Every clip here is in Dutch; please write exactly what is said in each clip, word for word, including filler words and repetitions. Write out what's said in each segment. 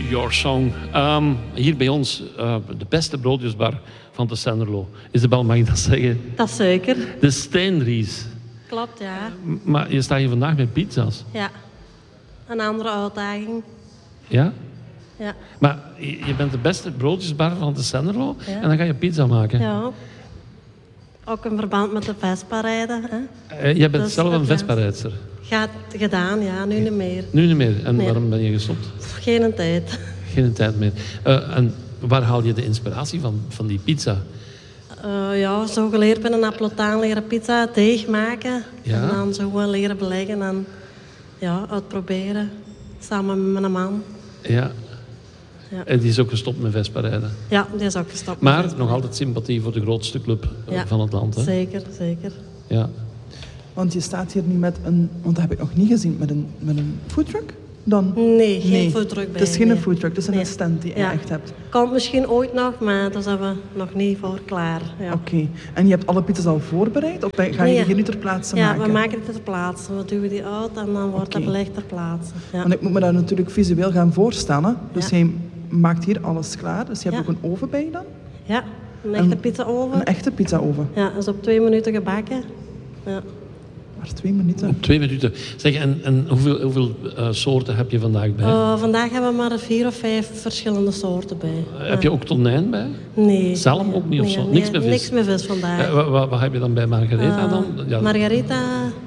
Your Song. Um, hier bij ons, uh, de beste broodjesbar van de Senderlo. Isabel, mag ik dat zeggen? Dat zeker. De Steenries. Klopt, ja. M- maar je staat hier vandaag met pizza's. Ja. Een andere uitdaging. Ja? Ja. Maar je je bent de beste broodjesbar van de Senderlo Ja. en dan ga je pizza maken. Ja. Ook in verband met de Vespa-rijden. Hè? Uh, jij bent Dus, zelf een ja. Vespa-rijdster. Gaat gedaan, ja. Nu niet meer. Nu niet meer. En Nee. waarom ben je gestopt? Geen tijd. Geen tijd meer. Uh, en waar haal je de inspiratie van, van die pizza? Uh, ja, zo geleerd ben een Napolitaan leren pizza, deeg maken. Ja. En dan zo gewoon leren beleggen en ja, uitproberen. Samen met mijn man. Ja. Ja. En die is ook gestopt met Vespa-rijden. Ja, die is ook gestopt. Maar met Vespa. nog altijd sympathie voor de grootste club uh, Ja. van het land. Hè? Zeker, zeker. Ja. Want je staat hier nu met een, want dat heb ik nog niet gezien, met een, met een foodtruck dan? Nee, geen foodtruck bij. Het is geen nee. foodtruck, het is een Nee. stand die je Ja. echt hebt. Komt misschien ooit nog, maar daar zijn we nog niet voor klaar. Ja. Oké. En je hebt alle pizza's al voorbereid? Of ga je Nee. die hier nu ter plaatse Ja, maken? we maken het ter plaatse. We duwen die uit en dan wordt Oké. het belegd ter plaatse. Ja. Want ik moet me dat natuurlijk visueel gaan voorstellen. Dus Ja. jij maakt hier alles klaar. Dus je hebt Ja. ook een oven bij je dan? Ja, een echte Een- pizza-oven. Een echte pizza-oven. Ja, dat is op twee minuten gebakken. Ja. Maar twee minuten. Op twee minuten. Zeg, en, en hoeveel, hoeveel uh, soorten heb je vandaag bij? Uh, vandaag hebben we maar vier of vijf verschillende soorten bij. Uh, heb je ook tonijn bij? Nee. Zalm ook niet of Nee, zo? nee, Niks met vis? Niks met vis vandaag. Uh, wat, wat, wat heb je dan bij Margaretha Uh, dan? Ja, Margarita,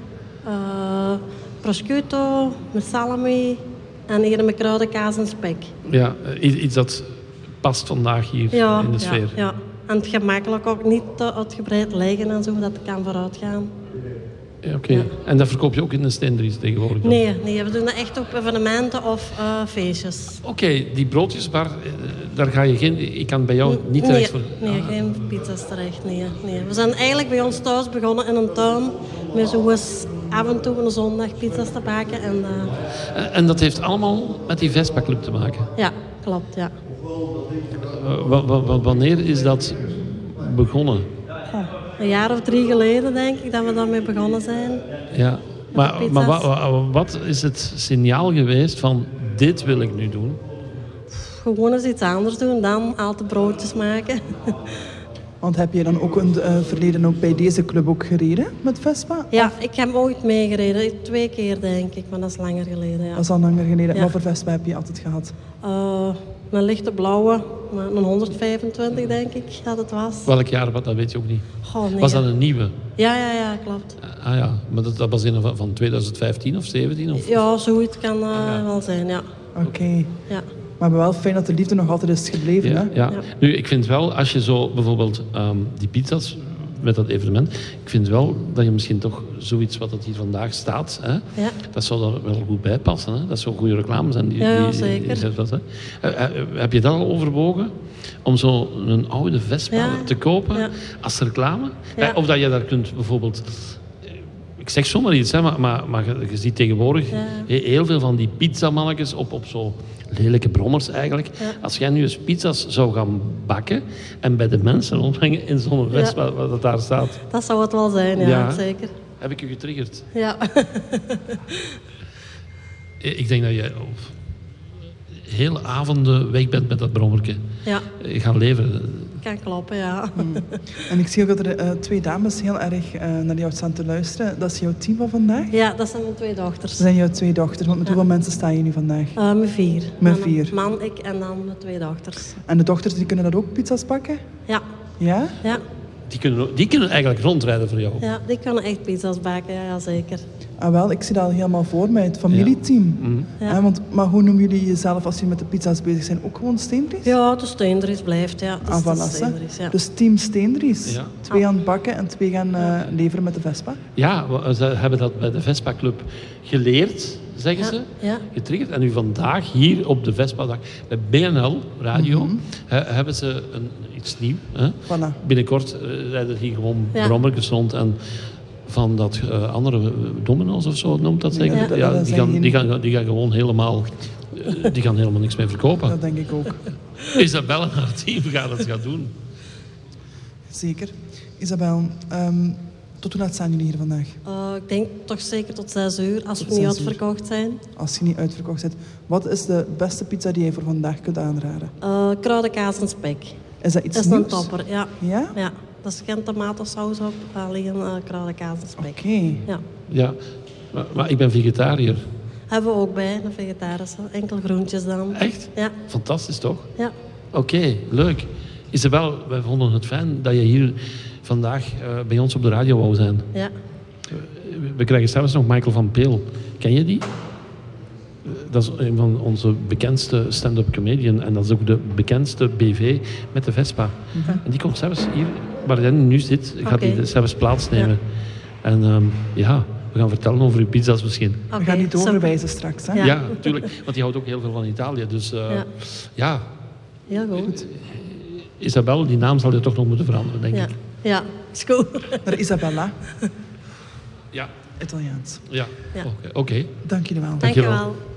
uh, prosciutto, met salami en hier met kruiden, kaas en spek. ja, uh, iets dat past vandaag hier Ja, in de ja, sfeer. ja. En het gemakkelijk ook niet te uitgebreid liggen en zo, dat het kan vooruit gaan. Ja, Oké. Okay. En dat verkoop je ook in de Stendries tegenwoordig? dan? Nee, nee, we doen dat echt op evenementen of uh, feestjes. Oké, okay, die broodjesbar, uh, daar ga je geen... Ik kan bij jou niet terecht Nee, voor... nee, Ah. geen pizza's terecht. Nee, nee. We zijn eigenlijk bij ons thuis begonnen in een tuin. Met zo eens af en toe een zondag pizza's te baken. En, uh, En, en dat heeft allemaal met die Vespa-club te maken? ja, klopt, ja. Uh, wa- wa- wa- wanneer is dat begonnen? Een jaar of drie geleden denk ik dat we daarmee begonnen zijn. Ja, maar, pizza's. maar wa- wa- wat is het signaal geweest van dit wil ik nu doen? Gewoon eens iets anders doen dan altijd broodjes maken. Want heb je dan ook in het uh, verleden ook bij deze club ook gereden met Vespa? Ja, ik heb ooit meegereden. Twee keer denk ik, maar dat is langer geleden. Ja. Dat is al langer geleden. Ja. Wat voor Vespa heb je altijd gehad? Uh, een lichte blauwe, een honderdvijfentwintig denk ik dat het was. Welk jaar, wat, dat weet je ook niet. Goh, nee. Was dat een nieuwe? Ja, ja, ja, klopt. Ah ja, maar dat, dat was in van, van twintig vijftien of zeventien? Of? Ja, zoiets kan uh, ja. wel zijn, ja. Oké. Okay. ja. Maar wel fijn dat de liefde nog altijd is gebleven, Ja, hè? ja. Ja. Nu, ik vind wel, als je zo bijvoorbeeld um, die pizza's met dat evenement, ik vind wel dat je misschien toch zoiets wat dat hier vandaag staat, hè, Ja. dat zou er wel goed bij passen. Hè? Dat zou goede reclame zijn. Die, Ja, die, zeker. Die zegt dat, hè. Uh, uh, heb je dat al overwogen? Om zo een oude Vespa Ja. te kopen Ja. als reclame? Ja. Uh, of dat je daar kunt bijvoorbeeld... Ik zeg zomaar iets, hè, maar, maar, maar je, je ziet tegenwoordig Ja. heel veel van die pizzamannetjes op, op zo lelijke brommers eigenlijk. Ja. Als jij nu eens pizza's zou gaan bakken en bij de mensen rondbrengen in zo'n Vespa wat dat daar staat. Dat zou het wel zijn, ja, Ja. zeker. Heb ik u getriggerd? Ja. Ik denk dat je op hele avonden weg bent met dat brommerke. ja, Gaan leven. kan kloppen, ja. En ik zie ook dat er uh, twee dames heel erg uh, naar jou staan te luisteren. Dat is jouw team van vandaag? Ja, dat zijn mijn twee dochters. Dat zijn jouw twee dochters. Want met Ja. hoeveel mensen sta je nu vandaag? Uh, met vier. Met Mijn vier. Man, ik en dan mijn twee dochters. En de dochters die kunnen dat ook pizza's bakken? Ja, Ja? ja, Die kunnen, die kunnen eigenlijk rondrijden voor jou. ja, die kunnen echt pizza's bakken, ja, ja zeker. Ah, wel, ik zie dat al helemaal voor mij, het familieteam. Mhm. Ja. Eh, want, maar hoe noemen jullie jezelf als jullie met de pizza's bezig zijn? Ook gewoon Steendries? Ja, de Steendries blijft, ja. Dat Ah, is de voilà, hè. Steendries, ja. Dus team Steendries. Ja. Twee aan het bakken en twee gaan uh, leveren met de Vespa. Ja, we- ze hebben dat bij de Vespa Club geleerd, zeggen Ja, ze. ja. Getriggerd. En nu vandaag hier op de Vespa-dag bij B N L Radio Mhm. he- hebben ze een, iets nieuws. Hè? Voilà. Binnenkort uh, rijden hier gewoon Ja. brommertjes rond en van dat uh, andere uh, domino's of zo noemt dat zeker. Ja, dat- Ja, dat die, zijn gaan, geen- die, gaan, die gaan gewoon helemaal, uh, die gaan helemaal niks meer verkopen. Dat denk ik ook. Isabel en haar team gaan het gaan doen. Zeker. Isabel, um, Tot hoe laat staan jullie hier vandaag? Uh, ik denk toch zeker tot zes uur, als Tot we niet zes uur. uitverkocht zijn. Als je niet uitverkocht bent. Wat is de beste pizza die je voor vandaag kunt aanraden? Uh, kruidenkaas en spek. Is dat iets Dat is een nieuws? topper, ja. Ja? ja. Dat is geen tomatensaus op, alleen uh, kruidenkaas en spek. Oké. Ja. Ja, maar, maar ik ben vegetariër. Hebben we ook bij, de vegetarische. Enkel groentjes dan. Echt? Ja. Fantastisch, toch? Ja. Oké, okay, leuk. Isabel, wij vonden het fijn dat je hier vandaag uh, bij ons op de radio wou zijn. Ja. We krijgen straks nog Michael van Peel. Ken je die? Dat is een van onze bekendste stand-up comedian. En dat is ook de bekendste B V met de Vespa. Mm-hmm. En die komt zelfs hier, waar hij nu zit, gaat okay. hij zelfs plaatsnemen. Ja. En um, ja, we gaan vertellen over uw pizza's misschien. Okay, we gaan die doorwijzen straks, hè? Ja, natuurlijk. Ja, want die houdt ook heel veel van Italië. Dus uh, ja. ja. Heel goed. Isabel, die naam zal je toch nog moeten veranderen, denk ja. ik. Ja, is goed. Naar Isabella. Ja. Italiaans. Ja, ja. oké. Okay. Okay. Dank jullie wel. Dank je wel.